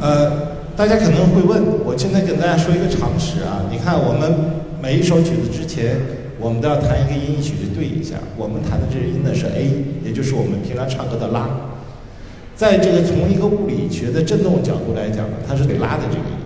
大家可能会问，我现在跟大家说一个常识啊，你看我们每一首曲子之前，我们都要弹一个音一曲去对一下，我们弹的这个音呢是 A， 也就是我们平常唱歌的拉。在这个从一个物理学的振动角度来讲呢，它是对拉的这个音。